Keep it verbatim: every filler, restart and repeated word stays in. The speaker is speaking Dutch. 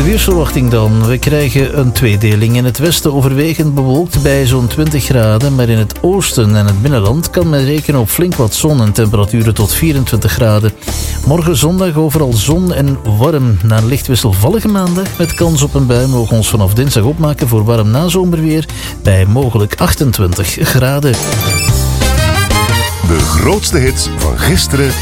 weersverwachting dan. We krijgen een tweedeling. In het westen overwegend bewolkt bij zo'n twintig graden, maar in het oosten en het binnenland kan men rekenen op flink wat zon en temperaturen tot vierentwintig graden. Morgen zondag overal zon en warm. Na een licht wisselvallige maandag met kans op een bui mogen we ons vanaf dinsdag opmaken voor warm nazomerweer bij mogelijk achtentwintig graden. De grootste hits van gisteren